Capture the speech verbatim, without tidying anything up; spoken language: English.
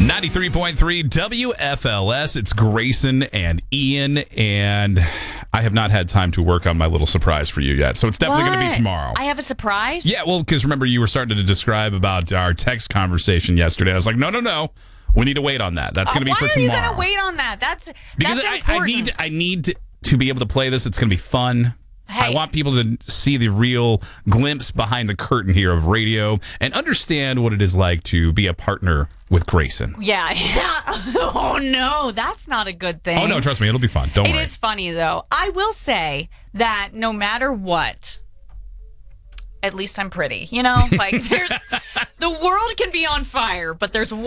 ninety-three point three W F L S. It's Grayson and Ian, and I have not had time to work on my little surprise for you yet, so it's definitely going to be tomorrow. I have a surprise? Yeah, well, because remember, you were starting to describe about our text conversation yesterday. I was like, no, no, no. We need to wait on that. That's going to uh, be for tomorrow. Why are you going to wait on that? That's because that's I, important. I need I need to, to be able to play this. It's going to be fun. Hey. I want people to see the real glimpse behind the curtain here of radio and understand what it is like to be a partner with Grayson. Yeah. Oh, no. That's not a good thing. Oh, no. Trust me. It'll be fun. Don't It worry. It is funny, though. I will say that no matter what, at least I'm pretty. You know? Like, there's the world can be on fire, but there's